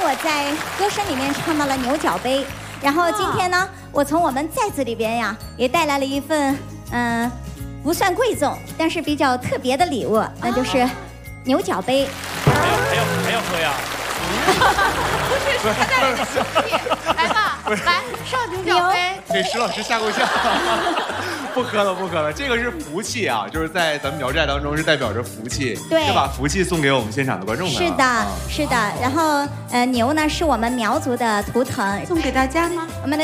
我在歌声里面唱到了牛角杯，然后今天呢，我从我们在子里边呀，也带来了一份不算贵重，但是比较特别的礼物，那就是牛角杯。 还要喝呀？ 不是，他在来吧，来上牛角杯。 给石老师吓够呛。不喝了，这个是福气啊，就是在咱们苗寨当中是代表着福气， 对， 就把福气送给我们现场的观众们。 是的，是的。然后牛呢是我们苗族的图腾， 送给大家吗？ 我们的。